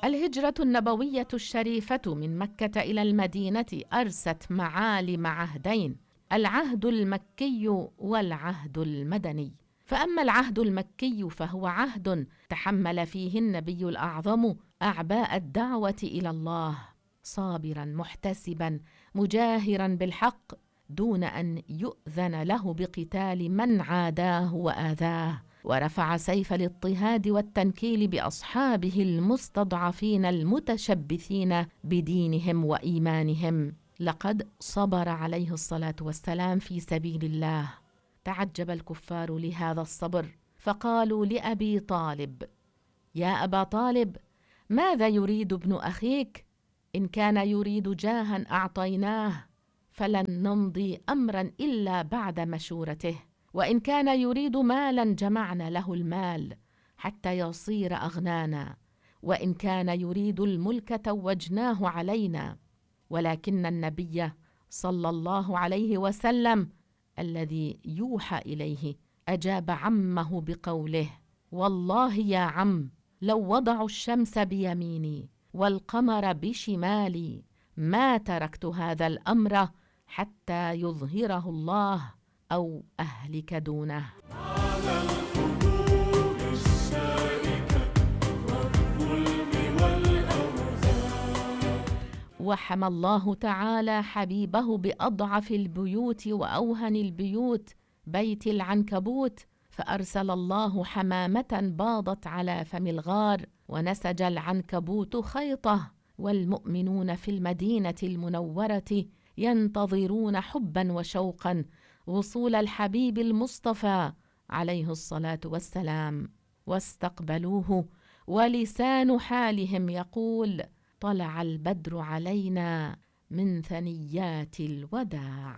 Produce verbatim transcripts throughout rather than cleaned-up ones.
الهجرة النبوية الشريفة من مكة إلى المدينة أرست معالم عهدين: العهد المكي والعهد المدني. فأما العهد المكي فهو عهد تحمل فيه النبي الأعظم أعباء الدعوة إلى الله، صابرا محتسبا مجاهرا بالحق دون أن يؤذن له بقتال من عاداه وآذاه، ورفع سيف الاضطهاد والتنكيل بأصحابه المستضعفين المتشبثين بدينهم وإيمانهم. لقد صبر عليه الصلاة والسلام في سبيل الله. تعجب الكفار لهذا الصبر، فقالوا لأبي طالب: يا أبا طالب، ماذا يريد ابن أخيك؟ إن كان يريد جاها أعطيناه، فلن نمضي أمرا إلا بعد مشورته، وإن كان يريد مالا جمعنا له المال حتى يصير أغنانا، وإن كان يريد الملك توجناه علينا. ولكن النبي صلى الله عليه وسلم الذي يوحى إليه أجاب عمه بقوله: والله يا عم، لو وضعوا الشمس بيميني والقمر بشمالي ما تركت هذا الأمر حتى يظهره الله أو أهلك دونه. على الخدود الشائكة والظلم والأوثان. وحمى الله تعالى حبيبه بأضعف البيوت وأوهن البيوت، بيت العنكبوت، فأرسل الله حمامة باضت على فم الغار، ونسج العنكبوت خيطه، والمؤمنون في المدينة المنورة ينتظرون حبا وشوقا وصول الحبيب المصطفى عليه الصلاة والسلام، واستقبلوه ولسان حالهم يقول: طلع البدر علينا من ثنيات الوداع.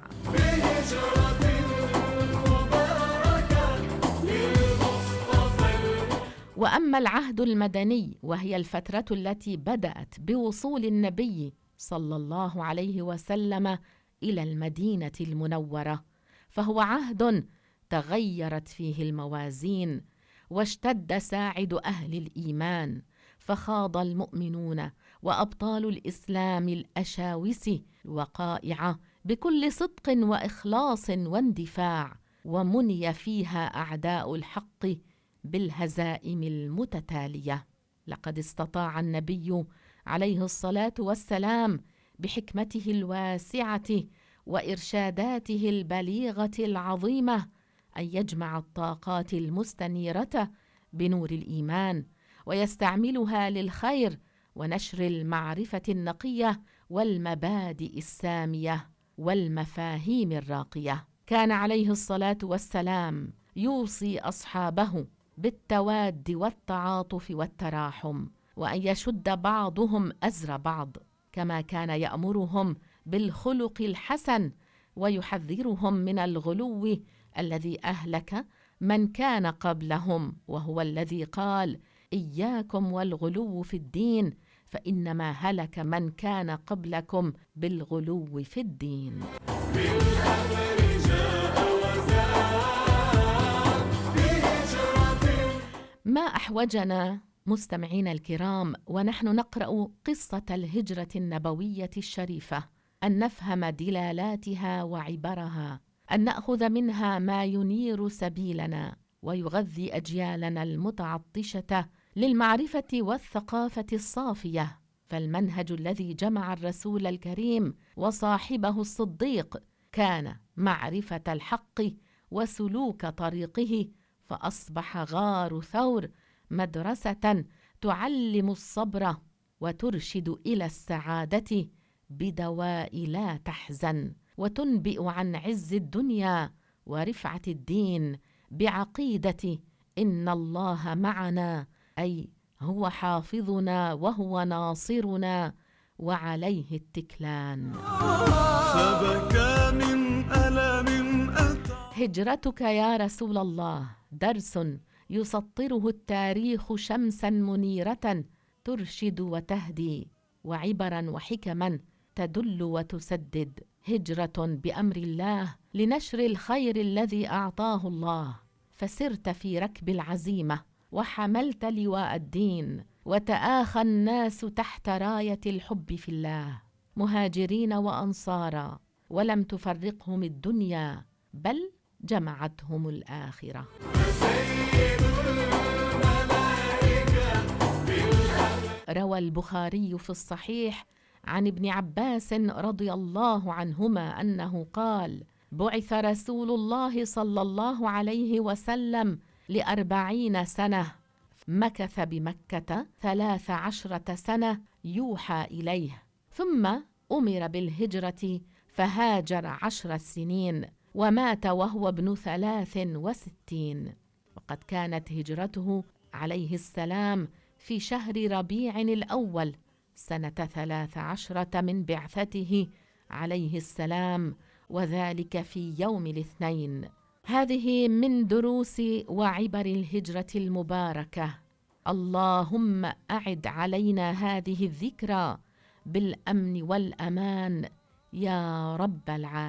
وأما العهد المدني وهي الفترة التي بدأت بوصول النبي صلى الله عليه وسلم إلى المدينة المنورة، فهو عهد تغيرت فيه الموازين، واشتد ساعد أهل الإيمان، فخاض المؤمنون وأبطال الإسلام الأشاوس وقائع بكل صدق وإخلاص واندفاع، ومني فيها أعداء الحق بالهزائم المتتالية. لقد استطاع النبي عليه الصلاة والسلام بحكمته الواسعة وإرشاداته البليغة العظيمة أن يجمع الطاقات المستنيرة بنور الإيمان، ويستعملها للخير ونشر المعرفة النقية والمبادئ السامية والمفاهيم الراقية. كان عليه الصلاة والسلام يوصي أصحابه بالتواد والتعاطف والتراحم، وأن يشد بعضهم أزر بعض، كما كان يأمرهم بالخلق الحسن ويحذرهم من الغلو الذي أهلك من كان قبلهم، وهو الذي قال: إياكم والغلو في الدين فإنما هلك من كان قبلكم بالغلو في الدين. ما أحوجنا مستمعين الكرام ونحن نقرأ قصة الهجرة النبوية الشريفة أن نفهم دلالاتها وعبرها، أن نأخذ منها ما ينير سبيلنا ويغذي أجيالنا المتعطشة للمعرفة والثقافة الصافية. فالمنهج الذي جمع الرسول الكريم وصاحبه الصديق كان معرفة الحق وسلوك طريقه، فأصبح غار ثور مدرسة تعلم الصبر وترشد إلى السعادة بدواء لا تحزن، وتنبئ عن عز الدنيا ورفعة الدين بعقيدة إن الله معنا، أي هو حافظنا وهو ناصرنا وعليه التكلان. فبكى من ألم أتى. هجرتك يا رسول الله درس يسطره التاريخ شمسا منيرة ترشد وتهدي، وعبرا وحكما تدل وتسدد. هجرة بأمر الله لنشر الخير الذي أعطاه الله، فسرت في ركب العزيمة وحملت لواء الدين، وتآخى الناس تحت راية الحب في الله مهاجرين وأنصارا، ولم تفرقهم الدنيا بل جمعتهم الآخرة. روى البخاري في الصحيح عن ابن عباس رضي الله عنهما أنه قال: بعث رسول الله صلى الله عليه وسلم لأربعين سنة، مكث بمكة ثلاث عشرة سنة يوحى إليه، ثم أمر بالهجرة فهاجر عشر سنين، ومات وهو ابن ثلاث وستين. وقد كانت هجرته عليه السلام في شهر ربيع الأول سنة ثلاث عشرة من بعثته عليه السلام، وذلك في يوم الاثنين. هذه من دروس وعبر الهجرة المباركة. اللهم أعد علينا هذه الذكرى بالأمن والأمان يا رب العالمين.